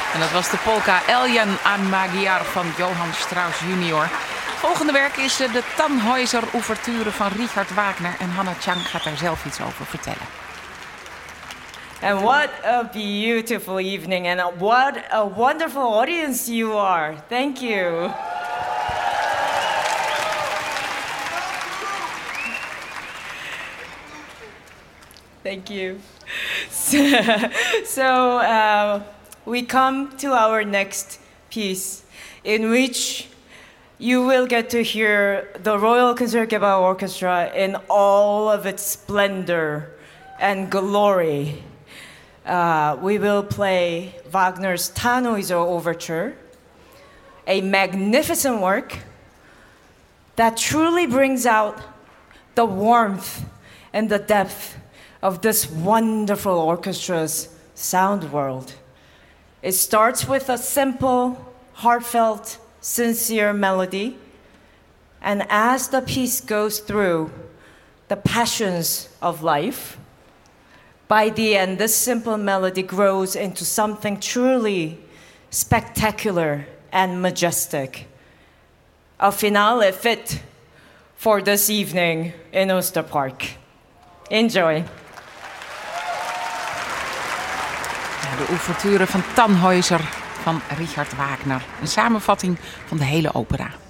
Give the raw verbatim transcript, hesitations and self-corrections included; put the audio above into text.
En dat was de polka Eljan a Magyar van Johann Strauss junior Volgende werk is de Tannhäuser-ouverture van Richard Wagner. En Hannah Chang gaat daar zelf iets over vertellen. And what a beautiful evening, and what a wonderful audience you are. Thank you. Thank you. So, so uh, we come to our next piece, in which you will get to hear the Royal Concertgebouw Orchestra in all of its splendor and glory. Uh, we will play Wagner's Tannhäuser Overture, a magnificent work that truly brings out the warmth and the depth of this wonderful orchestra's sound world. It starts with a simple, heartfelt, sincere melody, and as the piece goes through the passions of life, by the end, this simple melody grows into something truly spectacular and majestic. A finale fit for this evening in Oosterpark. Enjoy. De ouverture van Tannhäuser van Richard Wagner. Een samenvatting van de hele opera.